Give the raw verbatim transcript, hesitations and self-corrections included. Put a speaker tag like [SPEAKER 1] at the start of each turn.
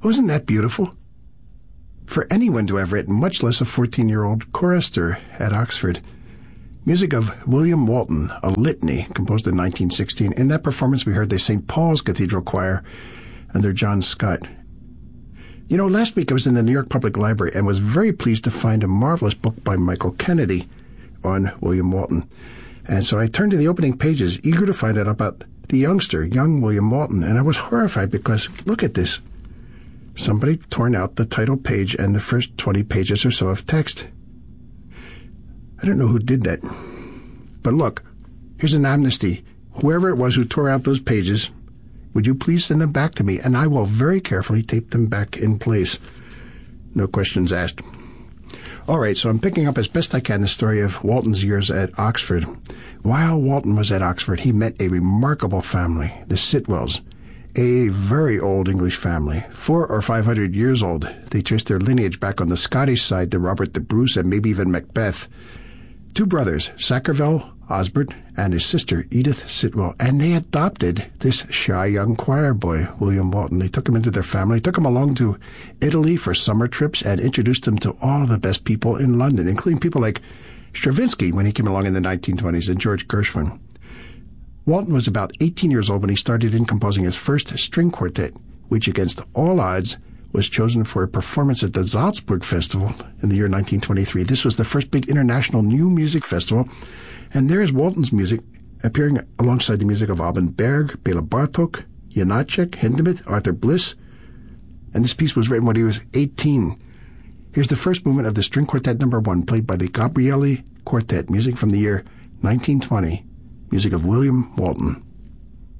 [SPEAKER 1] Wasn't that beautiful? For anyone to have written, much less a fourteen-year-old chorister at Oxford. Music of William Walton, a litany composed in nineteen sixteen. In that performance, we heard the Saint Paul's Cathedral Choir under John Scott. You know, last week I was in the New York Public Library and was very pleased to find a marvelous book by Michael Kennedy on William Walton. And so I turned to the opening pages, eager to find out about the youngster, young William Walton. And I was horrified because, look at this. Somebody torn out the title page and the first twenty pages or so of text. I don't know who did that. But look, here's an amnesty. Whoever it was who tore out those pages, would you please send them back to me, and I will very carefully tape them back in place. No questions asked. All right, so I'm picking up as best I can the story of Walton's years at Oxford. While Walton was at Oxford, he met a remarkable family, the Sitwells, a very old English family, four or five hundred years old. They traced their lineage back on the Scottish side to Robert the Bruce and maybe even Macbeth. Two brothers, Sakerville Osbert and his sister, Edith Sitwell, and they adopted this shy young choir boy, William Walton. They took him into their family, took him along to Italy for summer trips, and introduced him to all of the best people in London, including people like Stravinsky when he came along in the nineteen twenties and George Gershwin. Walton was about eighteen years old when he started in composing his first string quartet, which against all odds was chosen for a performance at the Salzburg Festival in the year nineteen twenty-three. This was the first big international new music festival, and there is Walton's music appearing alongside the music of Alban Berg, Bela Bartok, Janacek, Hindemith, Arthur Bliss, and this piece was written when he was eighteen. Here's the first movement of the String Quartet Number One, played by the Gabrieli Quartet, music from the year nineteen twenty, music of William Walton.